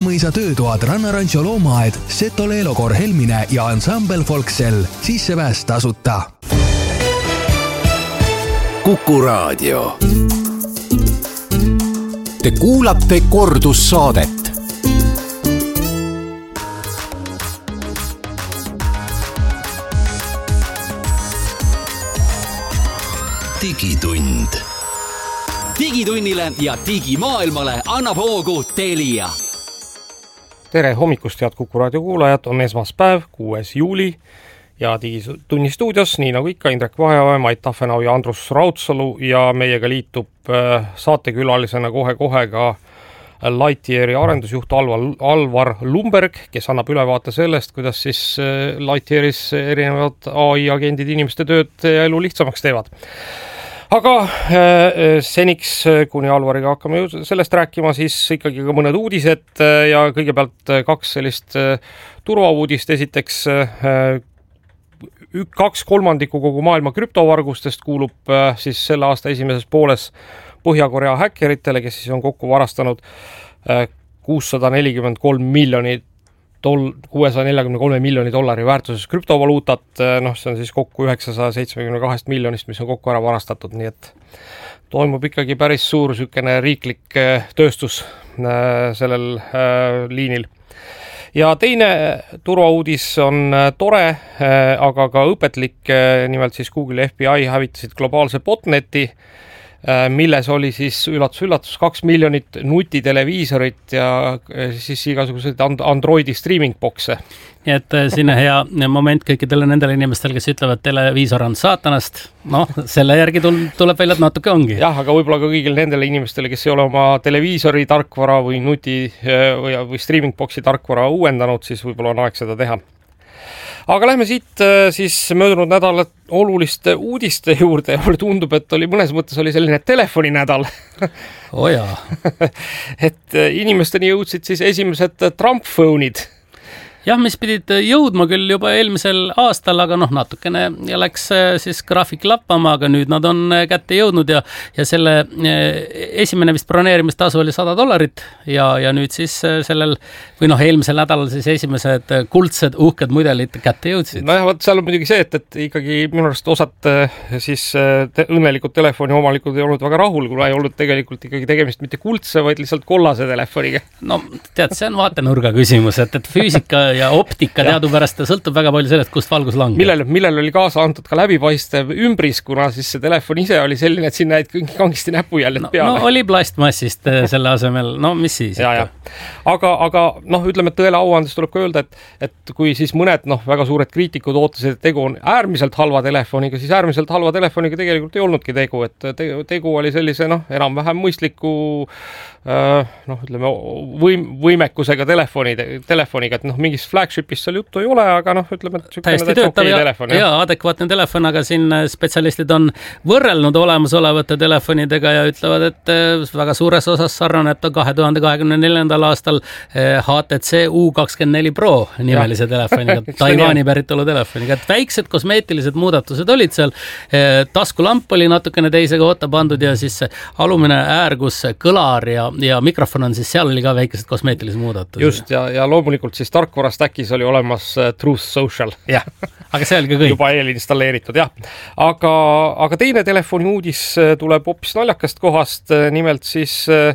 Mõisa töötoad Rannarancho loomaaed, Seto Leelokor Helmine ja ansambel Folksel. Sissepääs tasuta. Kuku Raadio. Te kuulate kordussaadet. Digitund. Digitunnile ja digimaailmale annab hoogu Telia. Tere hommikust, head Kuku Raadio kuulajad, on esmaspäev, 6. juuli ja Digitunni stuudios, nii nagu ikka, Indrek Vaheoja, Mait Tafenau ja Andrus Raudsalu ja meiega liitub saatekülalisena kohe-kohe ka Lightyeari arendusjuht Alvar Lumberg, kes annab ülevaate sellest, kuidas siis Lightyearis erinevad AI-agendid inimeste tööd ja elu lihtsamaks teevad. Aga seniks, kuni Alvariga hakkame sellest rääkima, siis ikkagi ka mõned uudised ja kõigepealt 2 sellist turvauudist. Esiteks 2/3 kogu maailma krüptovargustest kuulub siis selle aasta esimeses pooles Põhja-Korea häkkeritele, kes siis on kokku varastanud 643 miljoni dollari väärtuses krüptovaluutat. See on siis kokku 972 miljonist, mis on kokku ära varastatud, nii et toimub ikkagi päris suur sükene riiklik tööstus sellel liinil. Ja teine turvauudis on tore, aga ka õpetlik, nimelt siis Google ja FBI hävitasid globaalse botneti, milles oli siis üllatus 2 miljonit nutiteleviisorit ja siis igasuguseid Androidi streaming boxe. Nii et siin hea moment kõikidele nendele inimestel, kes ütlevad, et televiisor on saatanast. Selle järgi tuleb välja, et natuke ongi. Jah, aga võib-olla ka kõigil nendele inimestele, kes ei ole oma televiisori tarkvara või või streaming boxi tarkvara uuendanud, siis võib-olla on aeg seda teha. Aga lähme siit siis möödunud nädala oluliste uudiste juurde ja tundub, et mõnes mõttes oli selline telefoninädal. Jaa. Et inimesteni jõudsid siis esimesed Trump-phone'id. Jah, mis pidid jõudma küll juba eelmisel aastal, aga natukene läks siis graafik lappama, aga nüüd nad on kätte jõudnud ja selle esimene vist broneerimistasu oli $100 ja nüüd siis sellel või eelmisel nädalal siis esimesed kuldsed uhked mudelid kätte jõudsid. Seal on muidugi see, et ikkagi minu arust osad siis õnnelikud telefoni omanikud ei olnud väga rahul, kuna ei olnud tegelikult ikkagi tegemist mitte kuldse, vaid lihtsalt kollase telefoniga. Tead, see on vaatenurga küsimus, et füüsika ja optika teadupärast sõltub väga palju sellest, kust valgus langeb. Millel oli kaasa antud ka läbipaistev ümbris, kuna siis see telefon ise oli selline, et siin näed kangisti näpujäljed peale. Oli plastmassist selle asemel, mis siis? Ja. Aga ütleme, et tõele auandes tuleb ka öelda, et kui siis mõned väga suured kriitikud ootasid, et tegu on äärmiselt halva telefoniga, siis äärmiselt halva telefoniga tegelikult ei olnudki tegu, et tegu oli sellise enam-vähem mõistliku ütleme võimekusega telefoniga, et mingis flagshipist seal juttu ei ole, aga ütleme, et täiesti töötav ja adekvaatne telefon, aga siin spetsialistid on võrrelnud olemasolevate telefonidega ja ütlevad, et väga suures osas sarnaneb ta 2024. aastal HTC U24 Pro nimelise telefoniga, Taiwani päritolu telefoniga, et väiksed kosmeetilised muudatused olid seal, taskulamp oli natukene teise kohta pandud ja siis alumine äär, kus kõlar ja mikrofon on, siis seal oli ka väikesed kosmeetilised muudatused. Just, ja loomulikult siis tarkvara stackis oli olemas Truth Social. Jah, aga see oli ka kõik. Juba eelinstalleeritud, jah. Aga teine telefoni uudis tuleb hoopis naljakast kohast, nimelt siis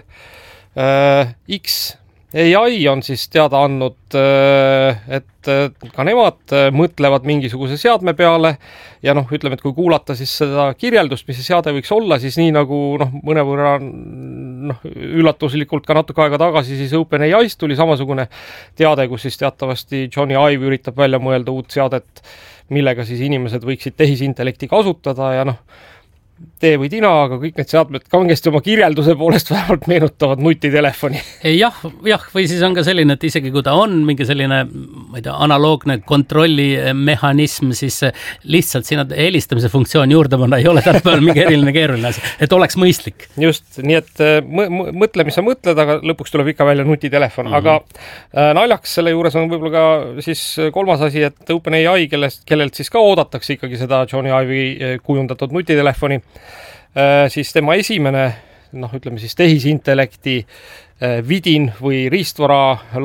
XAI on siis teada andnud, et ka nemad mõtlevad mingisuguse seadme peale ja ütleme, et kui kuulata siis seda kirjeldust, mis see seade võiks olla, siis nii nagu mõnevõrra üllatuslikult ka natuke aega tagasi siis OpenAI'st tuli samasugune teade, kus siis teatavasti Johnny Ive üritab välja mõelda uut seadet, millega siis inimesed võiksid tehisintellekti kasutada ja tee või tina, aga kõik need seadmed kangesti oma kirjelduse poolest vähemalt meenutavad nutitelefoni. Jah, või siis on ka selline, et isegi kui ta on mingi selline, ma ei tea, analoogne kontrollimehhanism, siis lihtsalt sinna helistamise funktsioon juurde panna ei ole tänapäeval mingi eriline keeruline asi, et oleks mõistlik. Just, nii et mõtle, mis sa mõtled, aga lõpuks tuleb ikka välja nutitelefon. Aga naljaks selle juures on võib-olla ka siis kolmas asi, et OpenAI, kellelt siis ka oodatakse ikkagi seda Johnny Ive'i kujundatud nutitelefoni, siis tema esimene, ütleme siis tehisintellekti vidin või riistvara